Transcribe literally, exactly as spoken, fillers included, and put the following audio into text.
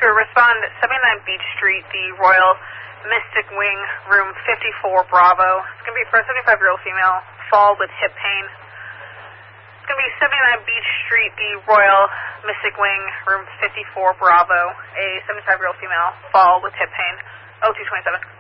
Oscar, respond seventy-nine Beach Street, the Royal Mystic Wing, room fifty-four, Bravo. It's going to be for a seventy-five-year-old female, fall with hip pain. It's going to be seventy-nine Beach Street, the Royal Mystic Wing, room fifty-four, Bravo. A seventy-five-year-old female, fall with hip pain. oh two twenty-seven.